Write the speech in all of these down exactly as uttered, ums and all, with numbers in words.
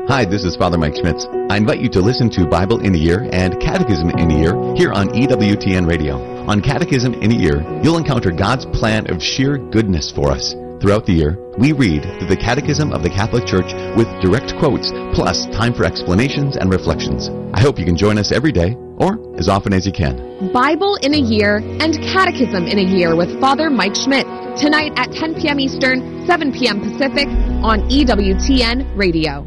Hi, this is Father Mike Schmitz. I invite you to listen to Bible in a Year and Catechism in a Year here on E W T N Radio. On Catechism in a Year, you'll encounter God's plan of sheer goodness for us. Throughout the year, we read through the Catechism of the Catholic Church with direct quotes, plus time for explanations and reflections. I hope you can join us every day, or as often as you can. Bible in a Year and Catechism in a Year with Father Mike Schmitz, tonight at ten p.m. Eastern, seven p.m. Pacific, on E W T N Radio.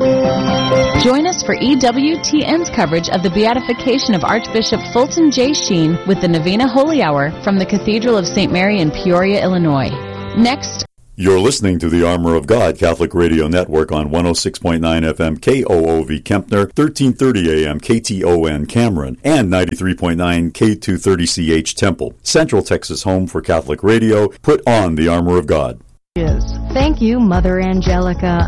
Join us for E W T N's coverage of the beatification of Archbishop Fulton J. Sheen with the Novena Holy Hour from the Cathedral of Saint Mary in Peoria, Illinois. Next. You're listening to the Armor of God Catholic Radio Network on one oh six point nine F M K O O V Kempner, thirteen thirty A M K T O N Cameron, and ninety-three point nine K two thirty C H Temple. Central Texas home for Catholic radio. Put on the Armor of God. Yes. Thank you, Mother Angelica.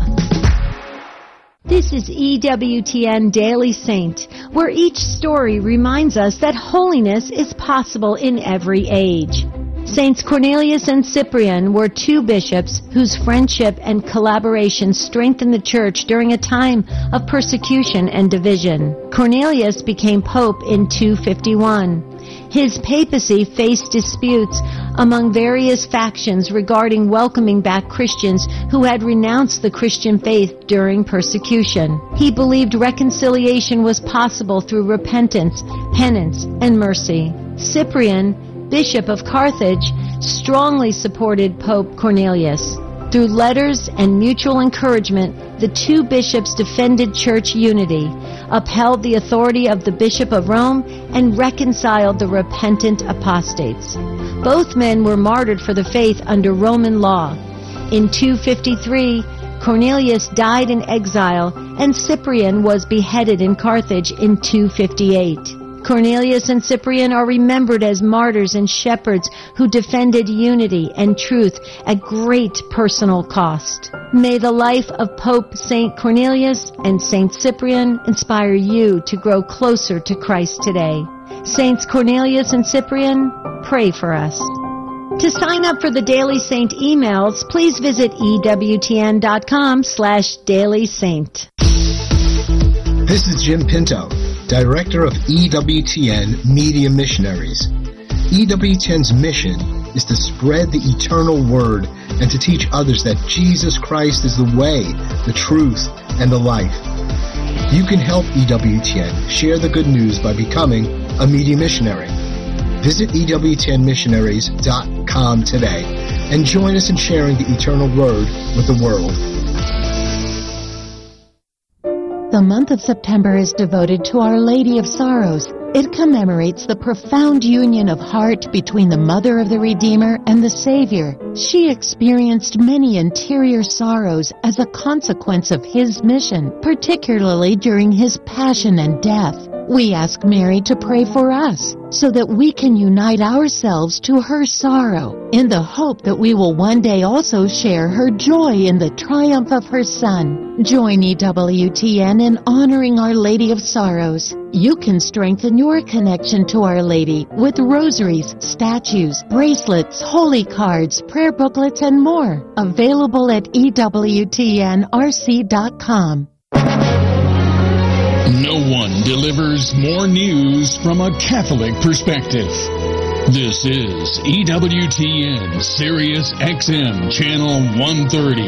This is E W T N Daily Saint, where each story reminds us that holiness is possible in every age. Saints Cornelius and Cyprian were two bishops whose friendship and collaboration strengthened the Church during a time of persecution and division. Cornelius became Pope in two fifty-one. His papacy faced disputes among various factions regarding welcoming back Christians who had renounced the Christian faith during persecution. He believed reconciliation was possible through repentance, penance, and mercy. Cyprian, Bishop of Carthage, strongly supported Pope Cornelius. Through letters and mutual encouragement, the two bishops defended church unity, upheld the authority of the Bishop of Rome, and reconciled the repentant apostates. Both men were martyred for the faith under Roman law. In two fifty-three, Cornelius died in exile, and Cyprian was beheaded in Carthage in two fifty-eight. Cornelius and Cyprian are remembered as martyrs and shepherds who defended unity and truth at great personal cost. May the life of Pope Saint Cornelius and Saint Cyprian inspire you to grow closer to Christ today. Saints Cornelius and Cyprian, pray for us. To sign up for the Daily Saint emails, please visit ewtn.com slash Daily Saint. This is Jim Pinto, Director of E W T N Media Missionaries. E W T N's mission is to spread the eternal word and to teach others that Jesus Christ is the way, the truth, and the life. You can help E W T N share the good news by becoming a media missionary. Visit E W T N missionaries dot com today and join us in sharing the eternal word with the world. The month of September is devoted to Our Lady of Sorrows. It commemorates the profound union of heart between the Mother of the Redeemer and the Savior. She experienced many interior sorrows as a consequence of His mission, particularly during His passion and death. We ask Mary to pray for us so that we can unite ourselves to her sorrow in the hope that we will one day also share her joy in the triumph of her Son. Join E W T N in honoring Our Lady of Sorrows. You can strengthen your connection to Our Lady with rosaries, statues, bracelets, holy cards, prayer booklets, and more. Available at E W T N R C dot com. No one delivers more news from a Catholic perspective. This is E W T N Sirius X M Channel one thirty.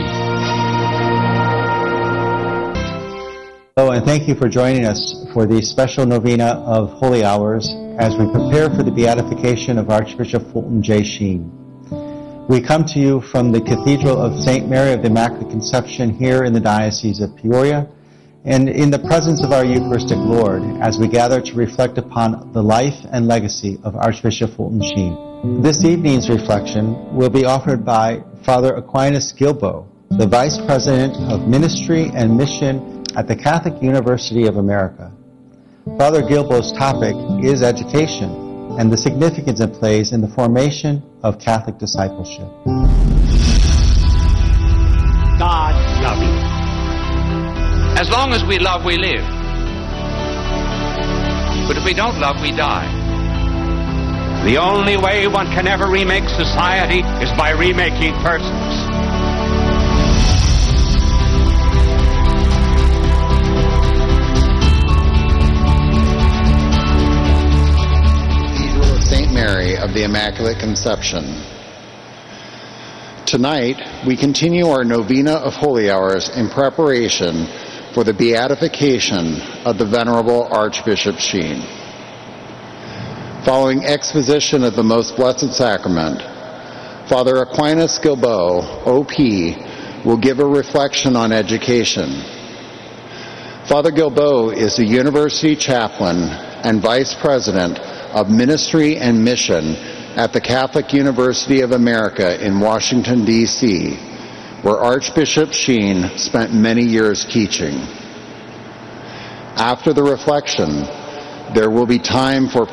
Hello, and thank you for joining us for the special novena of Holy Hours as we prepare for the beatification of Archbishop Fulton J. Sheen. We come to you from the Cathedral of Saint Mary of the Immaculate Conception here in the Diocese of Peoria, and in the presence of our Eucharistic Lord as we gather to reflect upon the life and legacy of Archbishop Fulton Sheen. This evening's reflection will be offered by Father Aquinas Gilbo, the Vice President of Ministry and Mission at the Catholic University of America. Father Gilbo's topic is education and the significance it plays in the formation of Catholic discipleship. God love you. As long as we love, we live. But if we don't love, we die. The only way one can ever remake society is by remaking persons. Immaculate Conception. Tonight, we continue our novena of holy hours in preparation for the beatification of the Venerable Archbishop Sheen. Following exposition of the Most Blessed Sacrament, Father Aquinas Gilbo, O P, will give a reflection on education. Father Gilbo is the University Chaplain and Vice President of Ministry and Mission at the Catholic University of America in Washington, D C, where Archbishop Sheen spent many years teaching. After the reflection, there will be time for